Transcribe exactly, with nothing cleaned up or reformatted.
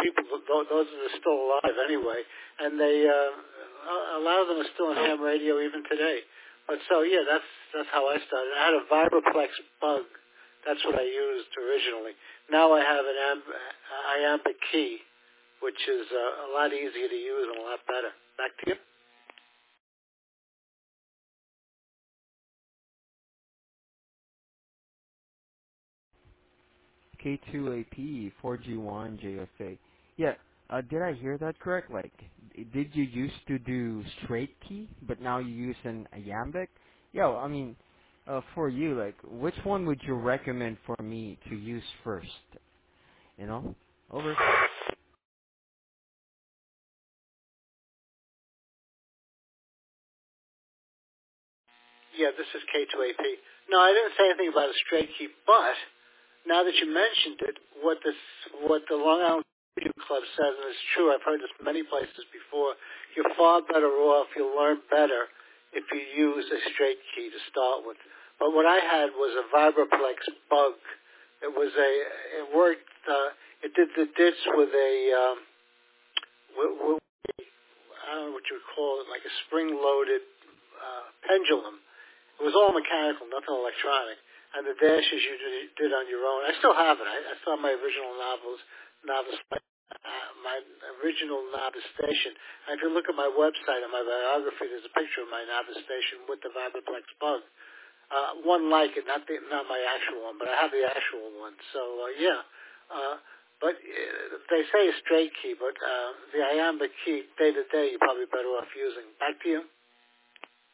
people, th- those that are still alive anyway, and they uh, a lot of them are still on ham radio even today. But so yeah, that's that's how I started. I had a Vibraplex Bug. That's what I used originally. Now I have an amb- iambic key, which is uh, a lot easier to use and a lot better. Back to you. K two A P, four G one, J F A. Yeah, uh, did I hear that correct? Like, did you used to do straight key, but now you use an iambic? Yeah, well, I mean, uh, for you, like, which one would you recommend for me to use first? You know? Over. Yeah, this is K two A P. No, I didn't say anything about a straight key, but now that you mentioned it, what this, what the Long Island Radio Club says, and it's true, I've heard this many places before, you're far better off, you'll learn better if you use a straight key to start with. But what I had was a Vibraplex Bug. It was a, it worked, uh, it did the dits with a, um, with, with, I don't know what you would call it, like a spring-loaded uh, pendulum. It was all mechanical, nothing electronic. And the dashes you did, did on your own. I still have it. I, I still have my original novels, novice, uh, my original novice station. And if you look at my website and my biography, there's a picture of my novice station with the Vibraplex Bug. Uh, one like it, not the, not my actual one, but I have the actual one. So uh, yeah. Uh, but uh, they say a straight key, but uh, the iambic key, day to day, you're probably better off using. Back to you.